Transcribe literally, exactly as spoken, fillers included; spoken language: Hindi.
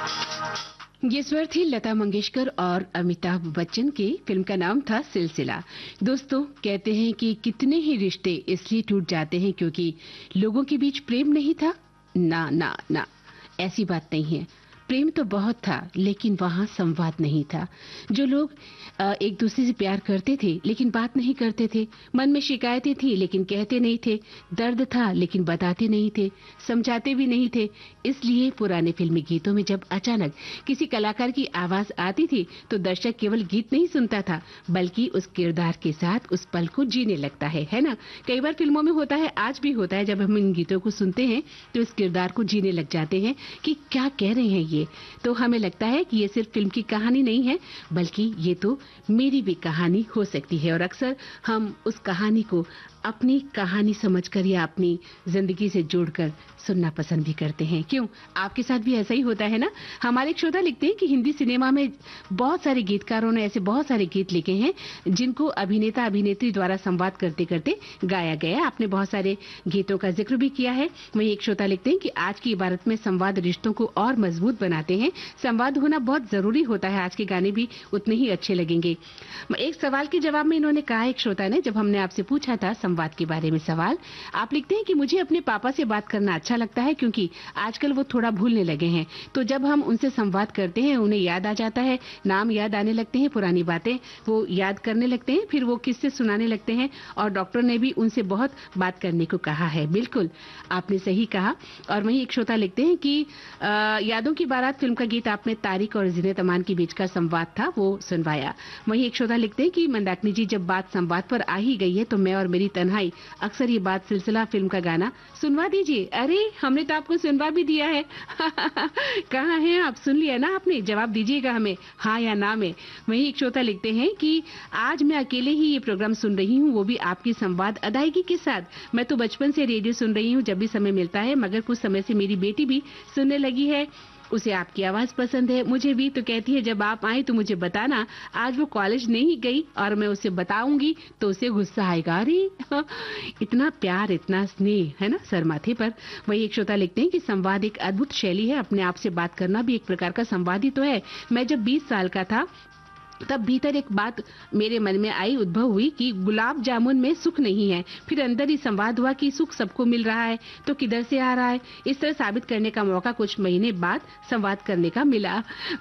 ये स्वर थी लता मंगेशकर और अमिताभ बच्चन के। फिल्म का नाम था सिलसिला। दोस्तों, कहते हैं कि कितने ही रिश्ते इसलिए टूट जाते हैं क्योंकि लोगों के बीच प्रेम नहीं था। ना ना ना, ऐसी बात नहीं है। प्रेम तो बहुत था, लेकिन वहाँ संवाद नहीं था। जो लोग अ, एक दूसरे से प्यार करते थे लेकिन बात नहीं करते थे, मन में शिकायतें थी लेकिन कहते नहीं थे, दर्द था लेकिन बताते नहीं थे, समझाते भी नहीं थे। इसलिए पुराने फिल्मी गीतों में जब अचानक किसी कलाकार की आवाज आती थी तो दर्शक केवल गीत नहीं सुनता था, बल्कि उस किरदार के साथ उस पल को जीने लगता है है ना। कई बार फिल्मों में होता है, आज भी होता है, जब हम इन गीतों को सुनते हैं तो इस किरदार को जीने लग जाते हैं कि क्या कह रहे हैं ये। तो हमें लगता है कि ये सिर्फ फिल्म की कहानी नहीं है, बल्कि ये तो मेरी भी कहानी हो सकती है। और अक्सर हम उस कहानी को अपनी कहानी समझकर या अपनी जिंदगी से जोड़कर सुनना पसंद भी करते हैं। क्यों, आपके साथ भी ऐसा ही होता है ना। हमारे एक श्रोता लिखते हैं कि हिंदी सिनेमा में बहुत सारे गीतकारों ने ऐसे बहुत सारे गीत लिखे हैं जिनको अभिनेता अभिनेत्री द्वारा संवाद करते करते गाया गया। आपने बहुत सारे गीतों का जिक्र भी किया है। वहीं एक श्रोता लिखते हैं कि आज की इबारत में संवाद रिश्तों को और मजबूत बनाते हैं। संवाद होना बहुत जरूरी होता है, आज के गाने भी उतने ही अच्छे लगेंगे। एक सवाल के जवाब में इन्होंने कहा, एक श्रोता ने, जब हमने आपसे पूछा था संवाद के बारे में सवाल, आप लिखते हैं कि मुझे अपने पापा से बात करना अच्छा लगता है क्योंकि आजकल वो थोड़ा भूलने लगे हैं। तो जब हम उनसे संवाद करते हैं उन्हें याद आ जाता है, नाम याद आने लगते हैं, पुरानी बातें वो याद करने लगते हैं, फिर वो किस्से सुनाने लगते हैं। और डॉक्टर ने भी उनसे बहुत बात करने को कहा है। बिल्कुल आपने सही कहा। और वहीं एक श्रोता लिखते हैं कि आ, यादों की बारात फिल्म का गीत आपने तारिक और जीनत अमान के बीच का संवाद था वो सुनवाया। वहीं एक श्रोता लिखते हैं कि मंदाकिनी जी, जब बात संवाद पर आ ही गई है तो मैं और मेरी तन्हाई, अक्सर ये बात सिलसिला फिल्म का गाना सुनवा दीजिए। अरे, हमने तो आपको सुनवा भी दिया है। कहाँ हैं आप, सुन लिया ना आपने, जवाब दीजिएगा हमें हाँ या ना में। वहीं एक श्रोता लिखते हैं कि आज मैं अकेले ही ये प्रोग्राम सुन रही हूँ, वो भी आपकी संवाद अदायगी के साथ। मैं तो बचपन से रेडियो सुन रही हूँ जब भी समय मिलता है, मगर कुछ समय से मेरी बेटी भी सुनने लगी है, उसे आपकी आवाज पसंद है। मुझे भी तो कहती है जब आप आए तो मुझे बताना। आज वो कॉलेज नहीं गई और मैं उसे बताऊंगी तो उसे गुस्सा आएगा। अरे, इतना प्यार, इतना स्नेह, है ना, सर माथे पर। वही एक श्रोता लिखते हैं कि संवाद एक अद्भुत शैली है, अपने आप से बात करना भी एक प्रकार का संवाद ही तो है। मैं जब बीस साल का था तब भीतर एक बात मेरे मन में आई, उद्भव हुई कि गुलाब जामुन में सुख नहीं है। फिर अंदर ही संवाद हुआ कि सुख सबको मिल रहा है तो किधर से आ रहा है। इस तरह साबित करने का मौका कुछ महीने बाद संवाद करने का मिला।